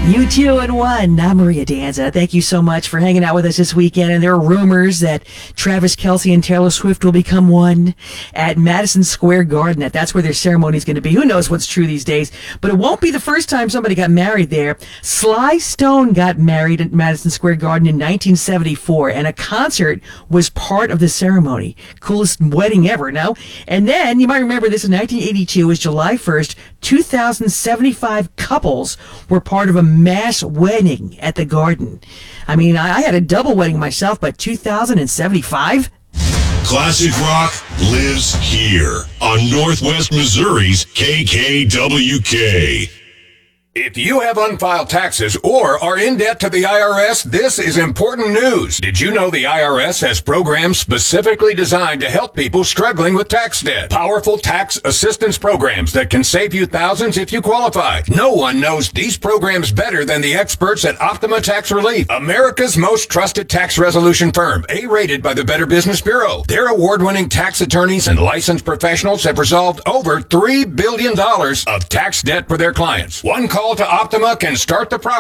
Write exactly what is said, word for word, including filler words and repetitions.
You two and one. I'm Maria Danza. Thank you so much for hanging out with us this weekend. And there are rumors that Travis Kelce and Taylor Swift will become one at Madison Square Garden. That's where their ceremony is going to be. Who knows what's true these days? But it won't be the first time somebody got married there. Sly Stone got married at Madison Square Garden in nineteen seventy-four, and a concert was part of the ceremony. Coolest wedding ever, no? And then, you might remember this, in nineteen eighty-two, was July first, two thousand seventy-five couples were part of a mass wedding at the Garden. I mean, I had a double wedding myself, but two thousand seventy-five? Classic rock lives here on Northwest Missouri's K K W K. If you have unfiled taxes or are in debt to the I R S, this is important news. Did you know the I R S has programs specifically designed to help people struggling with tax debt? Powerful tax assistance programs that can save you thousands if you qualify. No one knows these programs better than the experts at Optima Tax Relief, America's most trusted tax resolution firm, A-rated by the Better Business Bureau. Their award-winning tax attorneys and licensed professionals have resolved over three billion dollars of tax debt for their clients. One call to Optima can start the process.